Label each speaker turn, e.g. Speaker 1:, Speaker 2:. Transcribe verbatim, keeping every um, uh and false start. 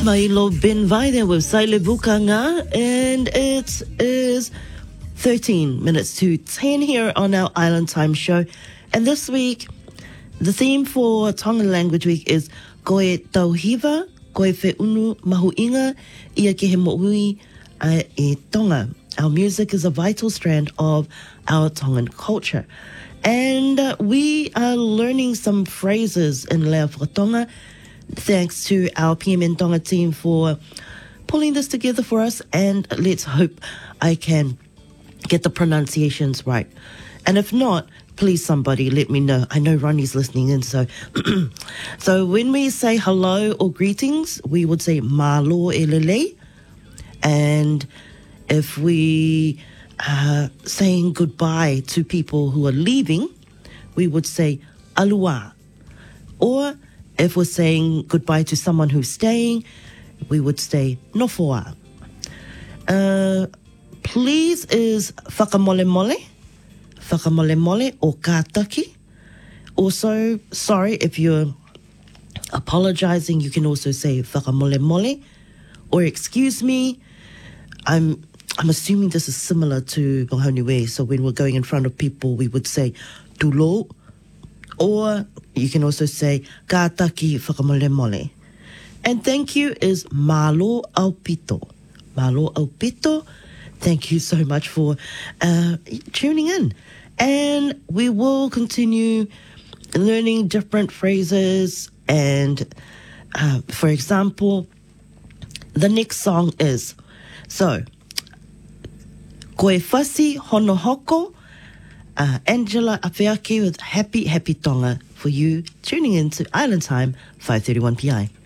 Speaker 1: Mailo Ben Vaida with Saile Bukanga, and it is thirteen minutes to ten here on our Island Time show. And this week, the theme for Tongan Language Week is Koe Tauhiwa, Koe Whiunu Mahuinga, Ia ke he mo'ui a e Tonga. Our music is a vital strand of our Tongan culture. And uh, we are learning some phrases in Lea Whakatonga. Thanks to our P M N Tonga team for pulling this together for us, and let's hope I can get the pronunciations right. And if not, please somebody let me know. I know Ronnie's listening in, so so when we say hello or greetings, we would say malo e lele. And if we are saying goodbye to people who are leaving, we would say alua. Or if we're saying goodbye to someone who's staying, we would say nofoa. Uh, please is whakamole mole, whakamole mole or kātaki. Also, sorry if you're apologizing, you can also say whakamole mole. Or excuse me, I'm I'm assuming this is similar to Mahoniwe, so when we're going in front of people, we would say tulo. Or you can also say kātaki whakamole mole. And thank you is malo au pito. Malo au pito. Thank you so much for uh, tuning in. And we will continue learning different phrases. And uh, for example, the next song is, so, Koe Whasi Hono Hoko, Uh, Angela Apeake with Happy Happy Tonga for you tuning in to Island Time, five thirty-one p m